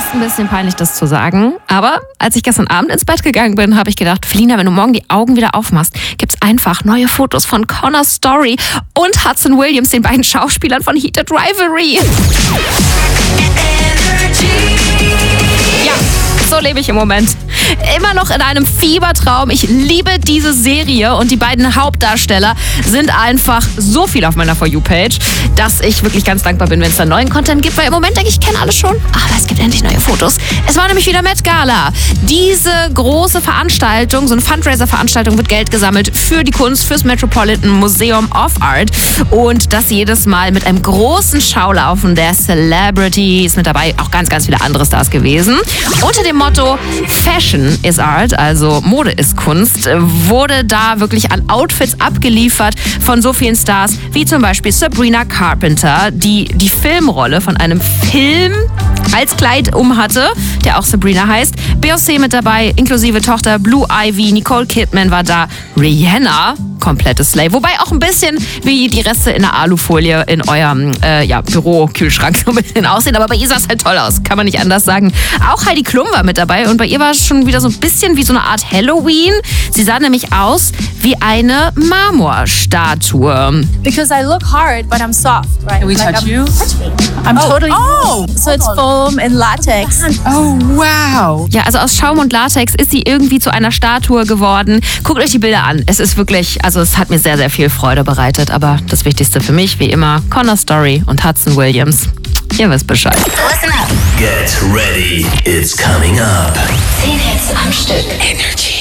fast ein bisschen peinlich, das zu sagen. Aber als ich gestern Abend ins Bett gegangen bin, habe ich gedacht, Felina, wenn du morgen die Augen wieder aufmachst, gibt's einfach neue Fotos von Connor Story und Hudson Williams, den beiden Schauspielern von Heated Rivalry. Ja, so lebe ich im Moment. Immer noch in einem Fiebertraum. Ich liebe diese Serie und die beiden Hauptdarsteller sind einfach so viel auf meiner For You-Page, dass ich wirklich ganz dankbar bin, wenn es da neuen Content gibt, weil im Moment denke ich, kenne alles schon, aber es gibt endlich neue Fotos. Es war nämlich wieder Met Gala. Diese große Veranstaltung, so eine Fundraiser-Veranstaltung, wird Geld gesammelt für die Kunst, fürs Metropolitan Museum of Art und das jedes Mal mit einem großen Schaulaufen der Celebrities mit dabei, auch ganz, ganz viele andere Stars gewesen. Unter dem Motto Fashion is Art, also Mode ist Kunst, wurde da wirklich an Outfits abgeliefert von so vielen Stars, wie zum Beispiel Sabrina Carpenter, die die Filmrolle von einem Film als Kleid umhatte, der auch Sabrina heißt. Beyoncé mit dabei, inklusive Tochter Blue Ivy, Nicole Kidman war da, Rihanna, komplettes Slay. Wobei auch ein bisschen wie die Reste in der Alufolie in eurem Büro-Kühlschrank so ein bisschen aussehen. Aber bei ihr sah es halt toll aus, kann man nicht anders sagen. Auch Heidi Klum war mit dabei und bei ihr war es schon wieder so ein bisschen wie so eine Art Halloween. Sie sah nämlich aus wie eine Marmorstatue. Because I look hard, but I'm soft, right? Can we touch you? Touch me. I'm totally. Oh! So it's foam and latex. Oh, wow. Ja, also aus Schaum und Latex ist sie irgendwie zu einer Statue geworden. Guckt euch die Bilder an. Es ist wirklich, also es hat mir sehr, sehr viel Freude bereitet. Aber das Wichtigste für mich, wie immer, Connor Story und Hudson Williams. Ihr wisst Bescheid. Listen up. Get ready, it's coming up. 10 Hits am Stück. Energy.